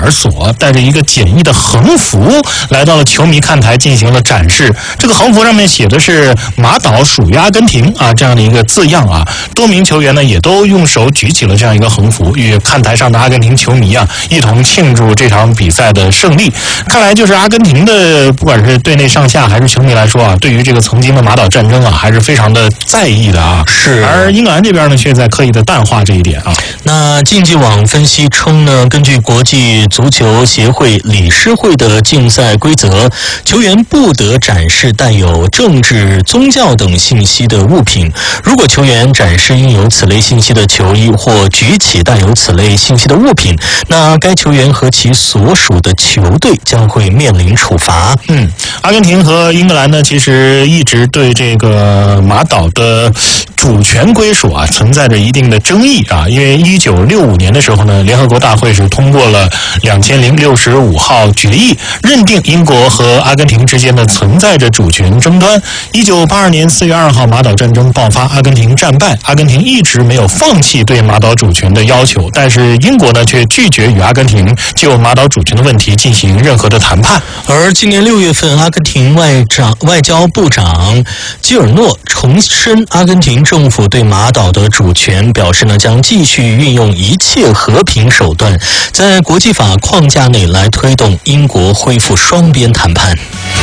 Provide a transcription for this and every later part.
尔索带着一个简易的横幅来到了球迷看台进行了展示。这个横幅上面写的是马岛属于阿根廷啊这样的一个字样啊。多名球员呢也都用手举起了这样一个横幅，与看台上的阿根廷球迷啊一同庆祝这场比赛的胜利。看来就是阿根廷的不管是队内上下还是球迷来说啊，对于这个曾经的马岛战争啊还是非常的在意的啊。 是。 而英格兰这边呢却在刻意的淡化这一点啊。 那竞技网分析称呢，根据国际足球协会理事会的竞赛规则，球员不得展示带有政治、宗教等信息的物品。如果球员展示印有此类信息的球衣或举起带有此类信息的物品，那该球员和其所属的球队将会面临处罚。 阿根廷和英格兰呢，其实一直对这个马岛的主权归属啊存在着一定的争议啊。因为1965年的时候呢，联合国大会是通过了2065号决议，认定英国和阿根廷之间呢存在着主权争端。1982年4月2号，马岛战争爆发，阿根廷战败，阿根廷一直没有放弃对马岛主权的要求，但是英国呢却拒绝与阿根廷就马岛主权的问题进行任何的谈判。 而今年6月份，阿根廷外交部长基尔诺重申阿根廷政府对马岛的主权，表示呢将继续运用一切和平手段，在国际法框架内来推动英国恢复双边谈判。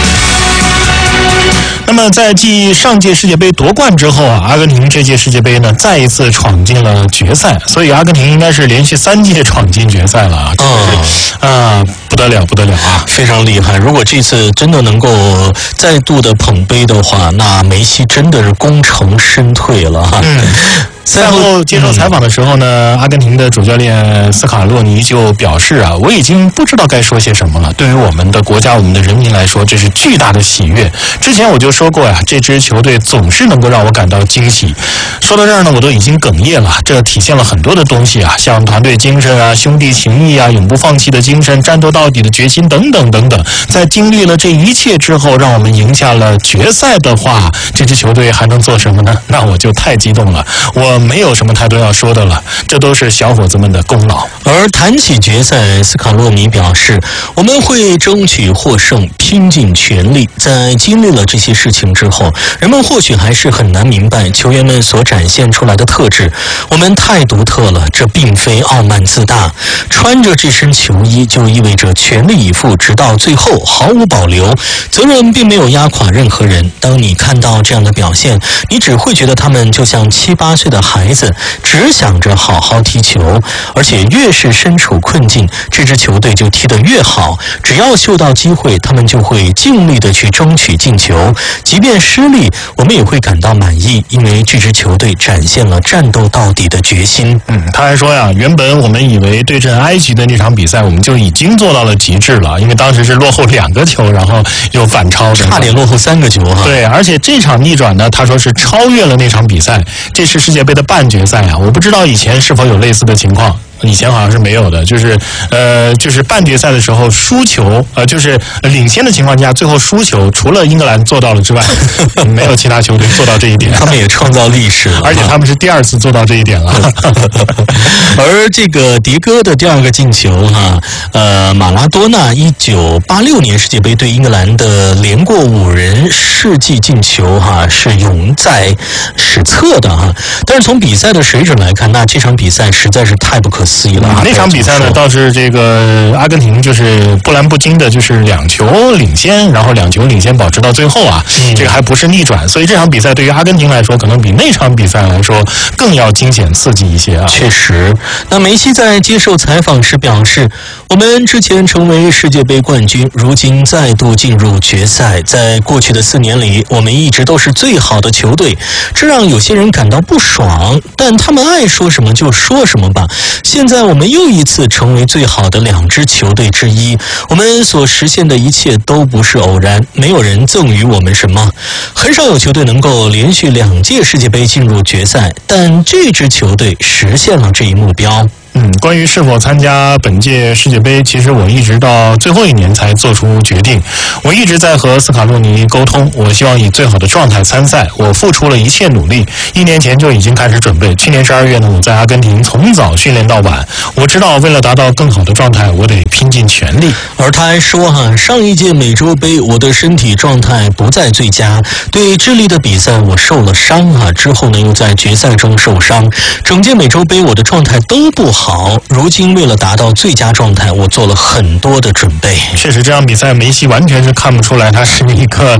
那么在继上届世界杯夺冠之后啊，阿根廷这届世界杯呢再一次闯进了决赛，所以阿根廷应该是连续3届闯进决赛了啊！不得了啊， 非常厉害。如果这次真的能够再度的捧杯的话，那梅西真的是功成身退了哈。 赛后接受采访的时候呢，阿根廷的主教练斯卡洛尼就表示啊，我已经不知道该说些什么了。对于我们的国家、我们的人民来说，这是巨大的喜悦。之前我就说过呀，这支球队总是能够让我感到惊喜。说到这儿呢，我都已经哽咽了。这体现了很多的东西啊，像团队精神啊、兄弟情谊啊、永不放弃的精神、战斗到底的决心等等等等。在经历了这一切之后，让我们赢下了决赛的话，这支球队还能做什么呢？那我就太激动了。我没有什么太多要说的了，这都是小伙子们的功劳。 而谈起决赛，斯卡洛尼表示，我们会争取获胜，拼尽全力。在经历了这些事情之后，人们或许还是很难明白球员们所展现出来的特质。我们太独特了，这并非傲慢自大。穿着这身球衣就意味着全力以赴，直到最后，毫无保留。责任并没有压垮任何人。当你看到这样的表现，你只会觉得他们就像7、8岁的孩子，只想着好好踢球，而且越是身处困境，这支球队就踢得越好。只要嗅到机会，他们就会尽力的去争取进球，即便失利，我们也会感到满意，因为这支球队展现了战斗到底的决心。 他还说呀，原本我们以为对阵埃及的那场比赛，我们就已经做到了极致了，因为当时是落后2个球，然后又反超， 差点落后3个球哈。 对，而且这场逆转呢，他说是超越了那场比赛，这是世界杯的半决赛啊，我不知道以前是否有类似的情况。以前好像是没有的，就是半决赛的时候输球，就是领先的情况下最后输球，除了英格兰做到了之外，没有其他球队做到这一点。 他们也创造历史了， 而且他们是第2次做到这一点了。 而这个迭戈的第2个进球哈，马拉多纳1986年世界杯对英格兰的连过5人世纪进球哈，是永在史册的哈。但是从比赛的水准来看，那这场比赛实在是太不可思议了。 那场比赛呢，倒是这个阿根廷就是波澜不惊的，就是2球领先，然后2球领先保持到最后啊，这个还不是逆转，所以这场比赛对于阿根廷来说，可能比那场比赛来说更要惊险刺激一些啊。 确实，那梅西在接受采访时表示，我们之前成为世界杯冠军，如今再度进入决赛，在过去的4年里，我们一直都是最好的球队，这让有些人感到不爽，但他们爱说什么就说什么吧。现在我们又一次成为最好的2支球队之一，我们所实现的一切都不是偶然，没有人赠予我们什么。很少有球队能够连续2届世界杯进入决赛，但这支球队实现了这一目标。 关于是否参加本届世界杯，其实我一直到最后1年才做出决定。我一直在和斯卡洛尼沟通，我希望以最好的状态参赛，我付出了一切努力，1年前就已经开始准备。去年12月呢，我在阿根廷从早训练到晚。我知道为了达到更好的状态，我得拼尽全力。 而他还说上一届美洲杯我的身体状态不再最佳，对智利的比赛我受了伤之后呢又在决赛中受伤，整届美洲杯我的状态都不好，如今为了达到最佳状态，我做了很多的准备。 确实，这场比赛梅西完全是看不出来他是一个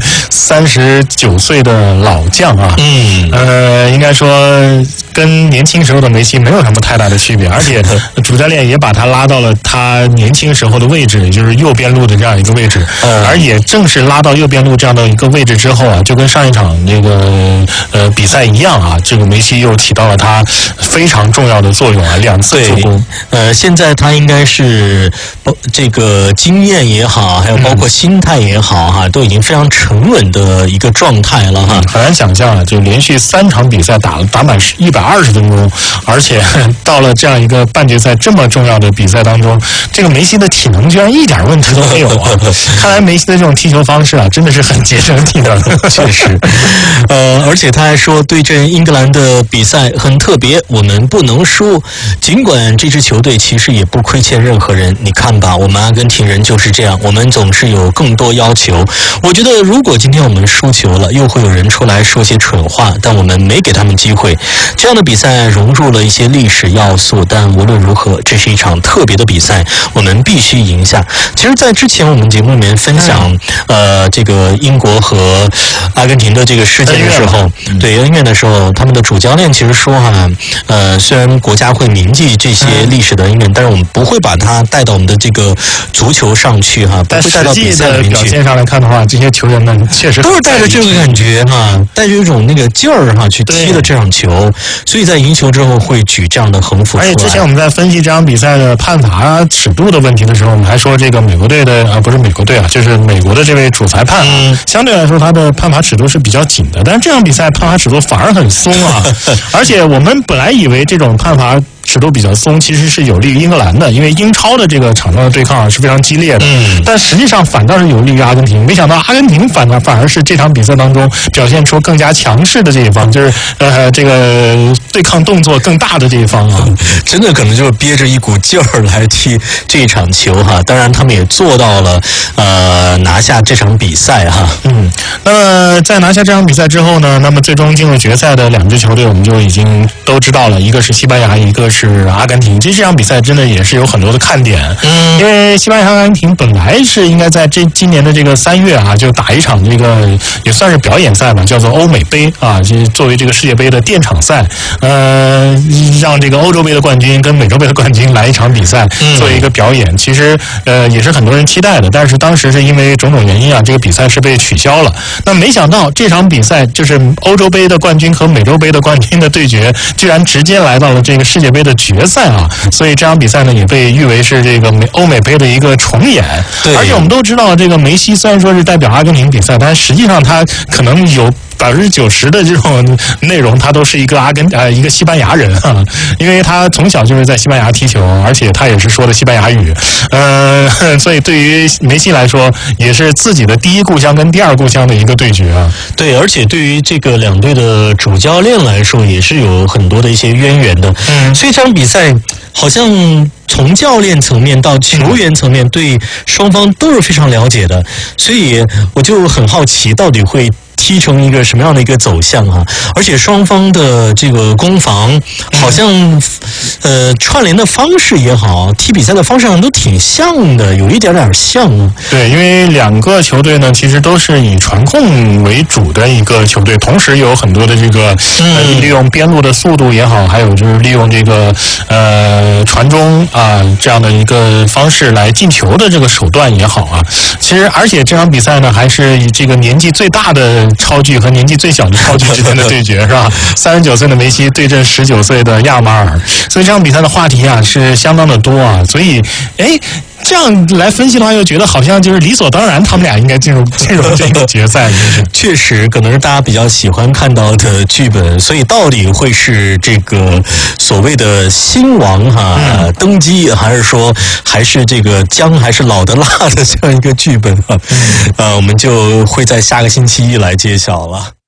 39岁的老将啊。应该说跟年轻时候的梅西没有什么太大的区别，而且主教练也把他拉到了他年轻时候的位置，也就是右边路的这样一个位置。而也正是拉到右边路这样的一个位置之后啊，就跟上一场那个比赛一样啊，这个梅西又起到了他非常重要的作用啊，2次助攻。 现在他应该是这个经验也好，还有包括心态也好都已经非常沉稳的一个状态了很难想象啊，就连续3场比赛打满120分钟，而且到了这样一个半决赛这么重要的比赛当中，这个梅西的体能居然一点问题都没有啊！看来梅西的这种踢球方式啊，真的是很节省体能。 确实，而且他还说，对阵英格兰的比赛很特别，我们不能输。尽管这支球队其实也不亏欠任何人，你看吧，我们阿根廷人就是这样，我们总是有更多要求。我觉得，如果今天我们输球了，又会有人出来说些蠢话，但我们没给他们机会。这样的比赛融入了一些历史要素，但无论如何，这是一场特别的比赛，我们必须赢下。其实，在之前我们节目里面分享这个英国和阿根廷的这个事件的时候，对恩怨的时候，他们的主教练其实说虽然国家会铭记这些历史的恩怨，但是我们不会把它带到我们的这个足球上去不会带到比赛里面去。 表现上来看的话，这些球员们确实都是带着这个感觉带着一种那个劲儿去踢的这场球，所以在赢球之后会举这样的横幅出来。 而且之前我们在分析这场比赛的判罚尺度的问题的时候，我们还说这个美国队的不是美国队就是美国的这位主裁判相对来说他的判罚尺度是比较紧的，但是这场比赛判罚尺度反而很松而且我们本来以为这种判罚尺度比较松，其实是有利于英格兰的，因为英超的这个场上的对抗是非常激烈的。但实际上反倒是有利于阿根廷。没想到阿根廷反而是这场比赛当中表现出更加强势的这一方，就是这个对抗动作更大的这一方真的可能就是憋着一股劲儿来踢这场球当然他们也做到了拿下这场比赛那么在拿下这场比赛之后呢，那么最终进入决赛的2支球队我们就已经都知道了，一个是西班牙，一个是阿根廷。这场比赛真的也是有很多的看点，因为西班牙和阿根廷本来是应该在今年的这个3月就打一场这个也算是表演赛吧，叫做欧美杯就是作为这个世界杯的垫场赛，让这个欧洲杯的冠军跟美洲杯的冠军来一场比赛，作为一个表演。其实也是很多人期待的，但是当时是因为种种原因这个比赛是被取消了。那没想到这场比赛就是欧洲杯的冠军和美洲杯的冠军的对决，居然直接来到了这个世界杯的决赛所以这场比赛呢也被誉为是这个欧美杯的一个重演。而且我们都知道，这个梅西虽然说是代表阿根廷比赛，但实际上他可能有90%的这种内容，他都是一个一个西班牙人因为他从小就是在西班牙踢球，而且他也是说的西班牙语，所以对于梅西来说，也是自己的第一故乡跟第二故乡的一个对决对，而且对于这个2队的主教练来说，也是有很多的一些渊源的。所以这场比赛好像从教练层面到球员层面，对双方都是非常了解的，所以我就很好奇，到底会踢成一个什么样的一个走向而且双方的这个攻防好像串联的方式也好，踢比赛的方式上都挺像的，有一点像对，因为2个球队呢其实都是以传控为主的一个球队，同时有很多的这个利用边路的速度也好，还有就是利用这个传中这样的一个方式来进球的这个手段也好其实而且这场比赛呢还是以这个年纪最大的超巨和年纪最小的超巨之间的对决是吧？39岁的梅西对阵19岁的亚马尔，所以这场比赛的话题是相当的多所以这样来分析的话，又觉得好像就是理所当然，他们俩应该进入这个决赛。 确实，可能是大家比较喜欢看到的剧本，所以到底会是这个所谓的新王登基，还是说还是这个姜还是老的辣的这样一个剧本我们就会在下个星期一来揭晓了。